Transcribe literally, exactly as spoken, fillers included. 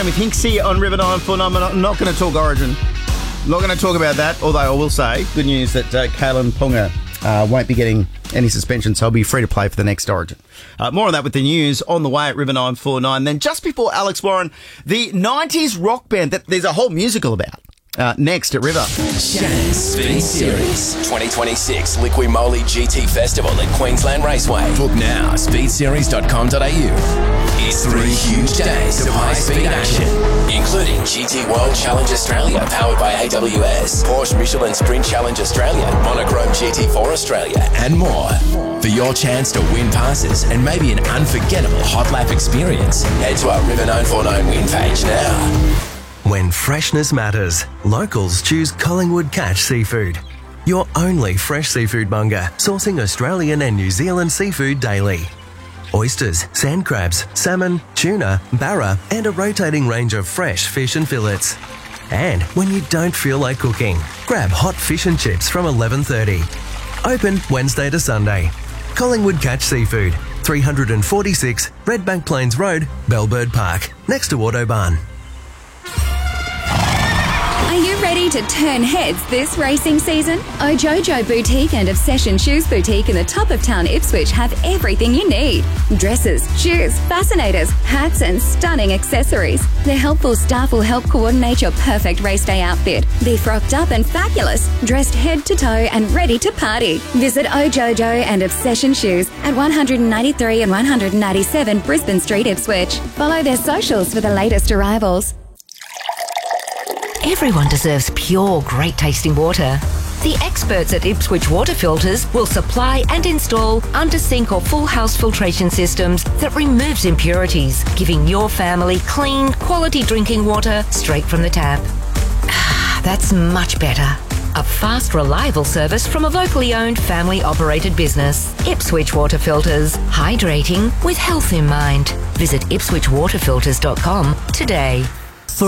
Shane with Hinksy on River nine four nine. I'm not going to talk Origin. I'm not going to talk about that, although I will say, good news that uh, Kalen Ponga uh, won't be getting any suspension, so he'll be free to play for the next Origin. Uh, more on that with the news on the way at River nine four nine. Then just before Alex Warren, the nineties rock band that there's a whole musical about. Uh, next at River. Shaz Speed Series twenty twenty-six Liqui Moly G T Festival at Queensland Raceway. Book now, speed series dot com dot a u. It's three huge days of high-speed action, including G T World Challenge Australia, powered by A W S, Porsche Michelin Sprint Challenge Australia, Monochrome G T four Australia, and more. For your chance to win passes and maybe an unforgettable hot lap experience, head to our River nine four nine win page now. When freshness matters, locals choose Collingwood Catch Seafood. Your only fresh seafood monger, sourcing Australian and New Zealand seafood daily. Oysters, sand crabs, salmon, tuna, barra, and a rotating range of fresh fish and fillets. And when you don't feel like cooking, grab hot fish and chips from eleven thirty. Open Wednesday to Sunday. Collingwood Catch Seafood, three forty-six Redbank Plains Road, Bellbird Park, next to Autobahn. Are you ready to turn heads this racing season? Ojojo Boutique and Obsession Shoes Boutique in the top of town Ipswich have everything you need. Dresses, shoes, fascinators, hats and stunning accessories. Their helpful staff will help coordinate your perfect race day outfit. Be frocked up and fabulous, dressed head to toe and ready to party. Visit Ojojo and Obsession Shoes at one ninety-three and one ninety-seven Brisbane Street, Ipswich. Follow their socials for the latest arrivals. Everyone deserves pure, great-tasting water. The experts at Ipswich Water Filters will supply and install under-sink or full-house filtration systems that removes impurities, giving your family clean, quality drinking water straight from the tap. Ah, that's much better. A fast, reliable service from a locally owned, family-operated business. Ipswich Water Filters. Hydrating with health in mind. Visit ipswich water filters dot com today.